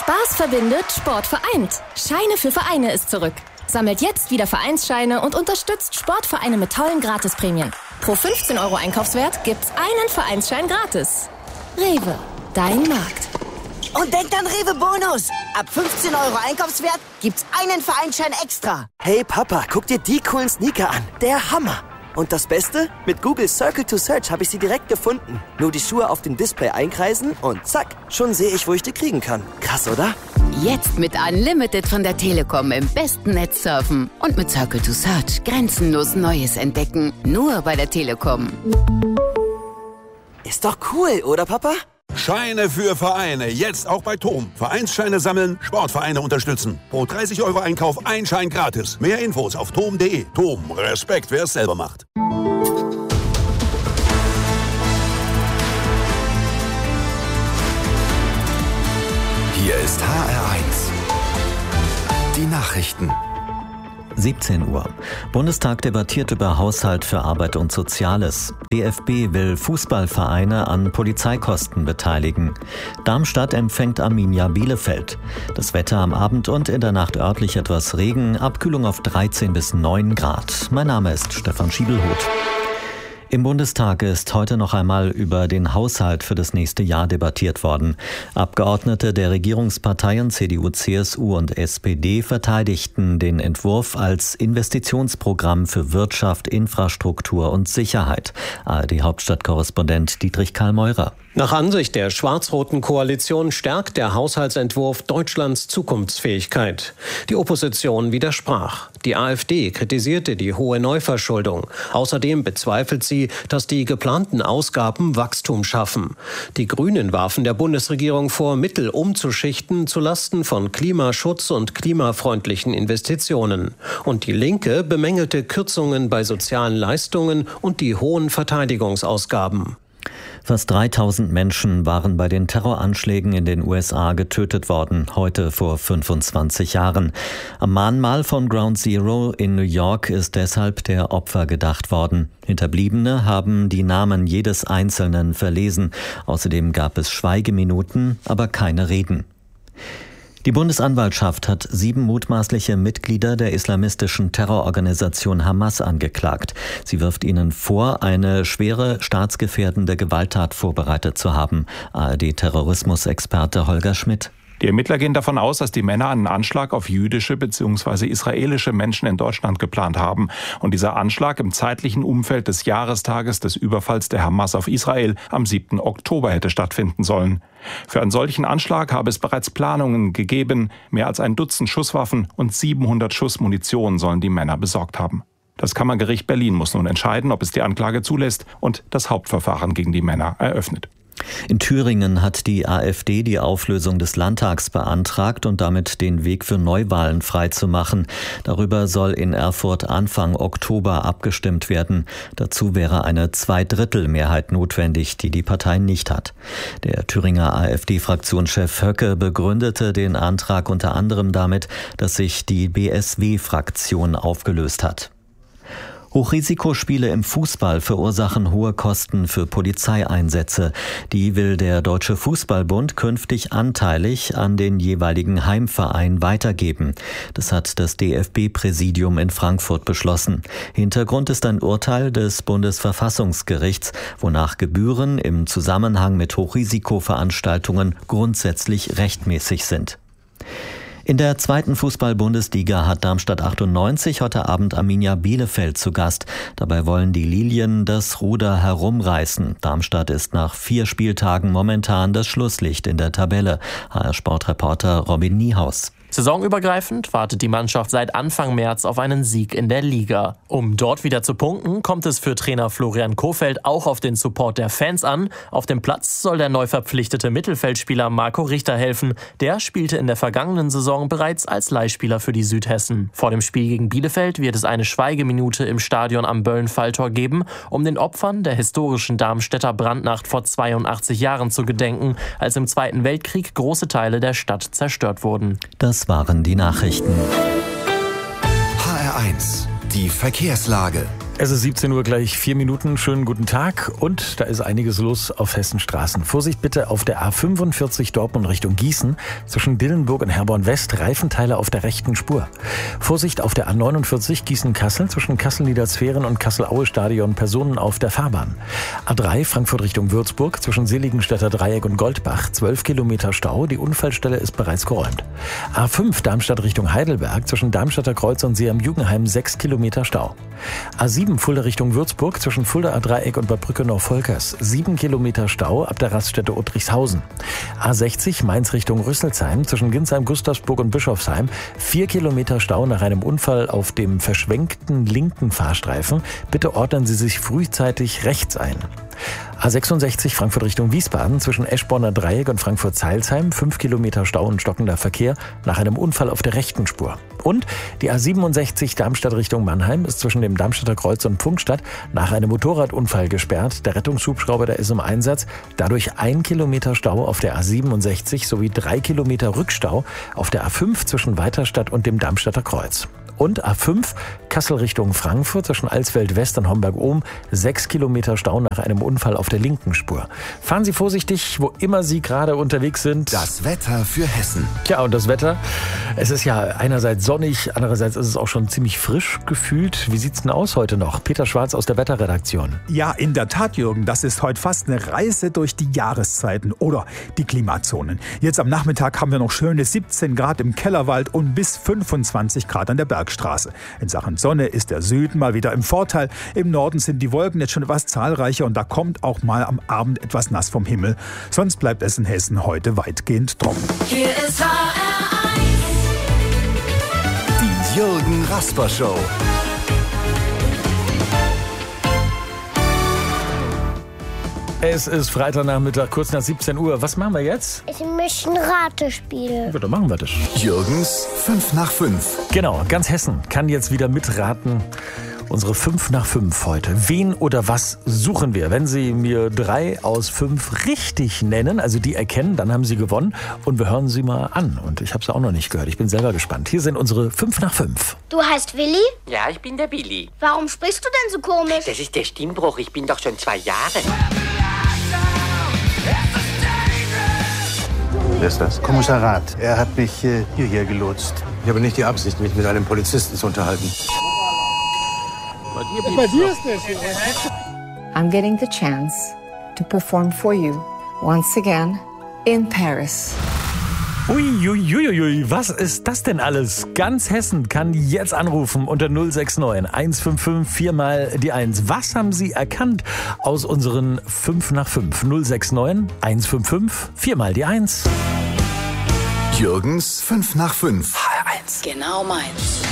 Spaß verbindet, Sport vereint. Scheine für Vereine ist zurück. Sammelt jetzt wieder Vereinsscheine und unterstützt Sportvereine mit tollen Gratisprämien. Pro 15 € Einkaufswert gibt's einen Vereinsschein gratis. Rewe, dein Markt. Und denkt an Rewe Bonus. Ab 15 € Einkaufswert gibt's einen Vereinsschein extra. Hey Papa, guck dir die coolen Sneaker an. Der Hammer. Und das Beste? Mit Google Circle to Search habe ich sie direkt gefunden. Nur die Schuhe auf dem Display einkreisen und zack, schon sehe ich, wo ich die kriegen kann. Krass, oder? Jetzt mit Unlimited von der Telekom im besten Netz surfen. Und mit Circle to Search grenzenlos Neues entdecken. Nur bei der Telekom. Ist doch cool, oder Papa? Scheine für Vereine, jetzt auch bei TOM. Vereinsscheine sammeln, Sportvereine unterstützen. Pro 30 € Einkauf ein Schein gratis. Mehr Infos auf tom.de. TOM, Respekt, wer es selber macht. Hier ist HR1. Die Nachrichten. 17 Uhr. Bundestag debattiert über Haushalt für Arbeit und Soziales. DFB will Fußballvereine an Polizeikosten beteiligen. Darmstadt empfängt Arminia Bielefeld. Das Wetter am Abend und in der Nacht örtlich etwas Regen, Abkühlung auf 13 bis 9 Grad. Mein Name ist Stefan Schiebelhuth. Im Bundestag ist heute noch einmal über den Haushalt für das nächste Jahr debattiert worden. Abgeordnete der Regierungsparteien CDU, CSU und SPD verteidigten den Entwurf als Investitionsprogramm für Wirtschaft, Infrastruktur und Sicherheit. ARD-Hauptstadtkorrespondent Dietrich Karl-Meurer. Nach Ansicht der schwarz-roten Koalition stärkt der Haushaltsentwurf Deutschlands Zukunftsfähigkeit. Die Opposition widersprach. Die AfD kritisierte die hohe Neuverschuldung. Außerdem bezweifelt sie, dass die geplanten Ausgaben Wachstum schaffen. Die Grünen warfen der Bundesregierung vor, Mittel umzuschichten zulasten von Klimaschutz und klimafreundlichen Investitionen. Und die Linke bemängelte Kürzungen bei sozialen Leistungen und die hohen Verteidigungsausgaben. Fast 3000 Menschen waren bei den Terroranschlägen in den USA getötet worden, heute vor 25 Jahren. Am Mahnmal von Ground Zero in New York ist deshalb der Opfer gedacht worden. Hinterbliebene haben die Namen jedes Einzelnen verlesen. Außerdem gab es Schweigeminuten, aber keine Reden. Die Bundesanwaltschaft hat 7 mutmaßliche Mitglieder der islamistischen Terrororganisation Hamas angeklagt. Sie wirft ihnen vor, eine schwere staatsgefährdende Gewalttat vorbereitet zu haben. ARD-Terrorismusexperte Holger Schmidt. Die Ermittler gehen davon aus, dass die Männer einen Anschlag auf jüdische bzw. israelische Menschen in Deutschland geplant haben. Und dieser Anschlag im zeitlichen Umfeld des Jahrestages des Überfalls der Hamas auf Israel am 7. Oktober hätte stattfinden sollen. Für einen solchen Anschlag habe es bereits Planungen gegeben. Mehr als ein Dutzend Schusswaffen und 700 Schuss Munition sollen die Männer besorgt haben. Das Kammergericht Berlin muss nun entscheiden, ob es die Anklage zulässt und das Hauptverfahren gegen die Männer eröffnet. In Thüringen hat die AfD die Auflösung des Landtags beantragt und damit den Weg für Neuwahlen freizumachen. Darüber soll in Erfurt Anfang Oktober abgestimmt werden. Dazu wäre eine Zweidrittelmehrheit notwendig, die die Partei nicht hat. Der Thüringer AfD-Fraktionschef Höcke begründete den Antrag unter anderem damit, dass sich die BSW-Fraktion aufgelöst hat. Hochrisikospiele im Fußball verursachen hohe Kosten für Polizeieinsätze. Die will der Deutsche Fußballbund künftig anteilig an den jeweiligen Heimverein weitergeben. Das hat das DFB-Präsidium in Frankfurt beschlossen. Hintergrund ist ein Urteil des Bundesverfassungsgerichts, wonach Gebühren im Zusammenhang mit Hochrisikoveranstaltungen grundsätzlich rechtmäßig sind. In der 2. Fußball-Bundesliga hat Darmstadt 98 heute Abend Arminia Bielefeld zu Gast. Dabei wollen die Lilien das Ruder herumreißen. Darmstadt ist nach 4 Spieltagen momentan das Schlusslicht in der Tabelle. HR-Sportreporter Robin Niehaus. Saisonübergreifend wartet die Mannschaft seit Anfang März auf einen Sieg in der Liga. Um dort wieder zu punkten, kommt es für Trainer Florian Kohfeldt auch auf den Support der Fans an. Auf dem Platz soll der neu verpflichtete Mittelfeldspieler Marco Richter helfen. Der spielte in der vergangenen Saison bereits als Leihspieler für die Südhessen. Vor dem Spiel gegen Bielefeld wird es eine Schweigeminute im Stadion am Böllen-Falltor geben, um den Opfern der historischen Darmstädter Brandnacht vor 82 Jahren zu gedenken, als im Zweiten Weltkrieg große Teile der Stadt zerstört wurden. Das waren die Nachrichten. HR1, die Verkehrslage. Es ist 17 Uhr, gleich 4 Minuten. Schönen guten Tag. Und da ist einiges los auf Hessenstraßen. Vorsicht bitte auf der A45 Dortmund Richtung Gießen. Zwischen Dillenburg und Herborn West Reifenteile auf der rechten Spur. Vorsicht auf der A49 Gießen-Kassel. Zwischen Kassel-Niedersferen und Kassel-Aue-Stadion Personen auf der Fahrbahn. A3 Frankfurt Richtung Würzburg. Zwischen Seligenstädter Dreieck und Goldbach. 12 Kilometer Stau. Die Unfallstelle ist bereits geräumt. A5 Darmstadt Richtung Heidelberg. Zwischen Darmstadter Kreuz und Seeam-Jugenheim 6 Kilometer Stau. A7 Fulda Richtung Würzburg, zwischen Fulda Dreieck und Bad Brückenau-Volkers 7 Kilometer Stau ab der Raststätte Uttrichshausen. A60 Mainz Richtung Rüsselsheim, zwischen Ginsheim, Gustavsburg und Bischofsheim 4 Kilometer Stau nach einem Unfall auf dem verschwenkten linken Fahrstreifen. Bitte ordnen Sie sich frühzeitig rechts ein. A66 Frankfurt Richtung Wiesbaden, zwischen Eschborner Dreieck und Frankfurt-Zeilsheim 5 Kilometer Stau und stockender Verkehr nach einem Unfall auf der rechten Spur. Und die A67 Darmstadt Richtung Mannheim ist zwischen dem Darmstädter Kreuz und Pfungstadt nach einem Motorradunfall gesperrt. Der Rettungshubschrauber, der ist im Einsatz. Dadurch 1 Kilometer Stau auf der A67 sowie 3 Kilometer Rückstau auf der A5 zwischen Weiterstadt und dem Darmstädter Kreuz. Und A5 Kassel Richtung Frankfurt zwischen Alsfeld West und Homberg-Ohm 6 Kilometer Stau nach einem Unfall auf der linken Spur. Fahren Sie vorsichtig, wo immer Sie gerade unterwegs sind. Das Wetter für Hessen. Tja, und das Wetter, es ist ja einerseits sonnig, andererseits ist es auch schon ziemlich frisch gefühlt. Wie sieht's denn aus heute noch? Peter Schwarz aus der Wetterredaktion. Ja, in der Tat, Jürgen, das ist heute fast eine Reise durch die Jahreszeiten oder die Klimazonen. Jetzt am Nachmittag haben wir noch schöne 17 Grad im Kellerwald und bis 25 Grad an der Bergstraße. In Sachen Sonne ist der Süden mal wieder im Vorteil. Im Norden sind die Wolken jetzt schon etwas zahlreicher und da kommt auch mal am Abend etwas nass vom Himmel. Sonst bleibt es in Hessen heute weitgehend trocken. Hier ist HR1. Die Jürgen Rasper Show. Es ist Freitagnachmittag, kurz nach 17 Uhr. Was machen wir jetzt? Ich möchte ein Ratespiel. Ja, dann machen wir das. Jürgens 5 nach 5. Genau, ganz Hessen kann jetzt wieder mitraten. Unsere 5 nach 5 heute. Wen oder was suchen wir? Wenn Sie mir 3 aus 5 richtig nennen, also die erkennen, dann haben Sie gewonnen. Und wir hören Sie mal an. Und ich habe es auch noch nicht gehört. Ich bin selber gespannt. Hier sind unsere 5 nach 5. Du heißt Willi? Ja, ich bin der Willi. Warum sprichst du denn so komisch? Das ist der Stimmbruch. Ich bin doch schon 2 Jahre. Wer ist das? Kommissar Rath. Er hat mich hierher gelotst. Ich habe nicht die Absicht, mich mit einem Polizisten zu unterhalten. Bei dir ist das. I'm getting the chance to perform for you once again in Paris. Uiuiuiui, was ist das denn alles? Ganz Hessen kann jetzt anrufen unter 069 155 4 mal die 1. Was haben Sie erkannt aus unseren 5 nach 5? 069 155 4 mal die 1. Jürgens 5 nach 5. HR1. Genau meins.